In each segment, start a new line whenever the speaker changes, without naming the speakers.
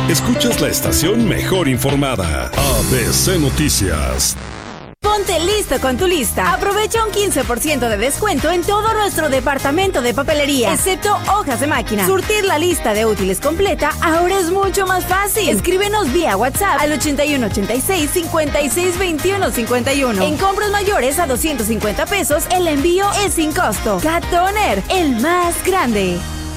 Escuchas la estación mejor informada, ABC Noticias.
Ponte listo con tu lista. Aprovecha un 15% de descuento en todo nuestro departamento de papelería, excepto hojas de máquina. Surtir la lista de útiles completa ahora es mucho más fácil. Escríbenos vía WhatsApp al 8186-562151. En compras mayores a 250 pesos, el envío es sin costo. Cat Toner, el más grande.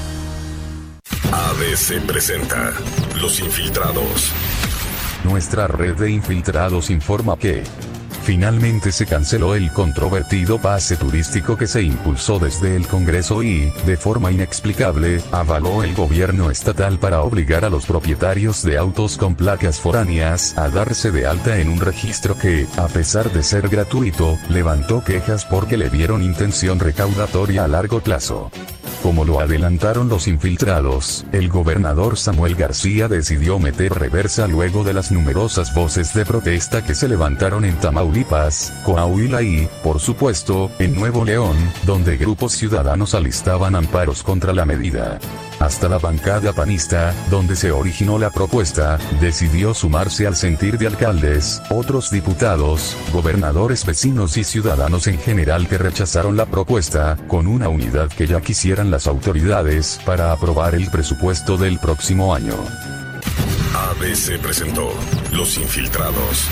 ABC presenta Los Infiltrados.
Nuestra red de infiltrados informa que finalmente se canceló el controvertido pase turístico que se impulsó desde el Congreso y, de forma inexplicable, avaló el gobierno estatal para obligar a los propietarios de autos con placas foráneas a darse de alta en un registro que, a pesar de ser gratuito, levantó quejas porque le vieron intención recaudatoria a largo plazo. Como lo adelantaron los infiltrados, el gobernador Samuel García decidió meter reversa luego de las numerosas voces de protesta que se levantaron en Tamaulipas, Coahuila y, por supuesto, en Nuevo León, donde grupos ciudadanos alistaban amparos contra la medida. Hasta la bancada panista, donde se originó la propuesta, decidió sumarse al sentir de alcaldes, otros diputados, gobernadores vecinos y ciudadanos en general que rechazaron la propuesta, con una unidad que ya quisieran las autoridades para aprobar el presupuesto del próximo año.
ABC presentó Los Infiltrados.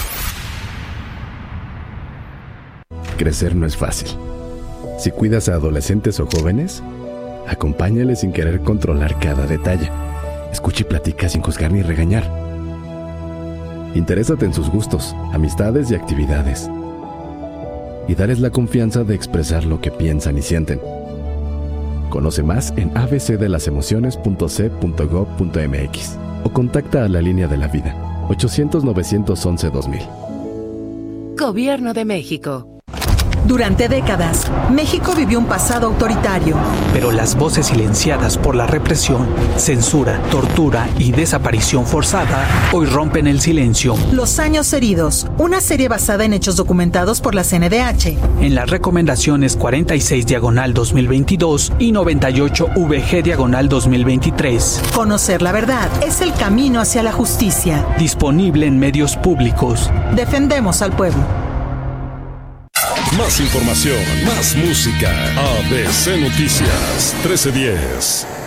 Crecer no es fácil. Si cuidas a adolescentes o jóvenes, acompáñales sin querer controlar cada detalle. Escucha y platica sin juzgar ni regañar. Interésate en sus gustos, amistades y actividades. Y dales la confianza de expresar lo que piensan y sienten. Conoce más en abcdelasemociones.c.gov.mx o contacta a la Línea de la Vida, 800-911-2000.
Gobierno de México.
Durante décadas, México vivió un pasado autoritario.
Pero las voces silenciadas por la represión, censura, tortura y desaparición forzada hoy rompen el silencio.
Los años heridos, una serie basada en hechos documentados por la CNDH.
En las recomendaciones 46/2022 y 98/VG/2023.
Conocer la verdad es el camino hacia la justicia.
Disponible en medios públicos.
Defendemos al pueblo.
Más información, más música. ABC Noticias 1310.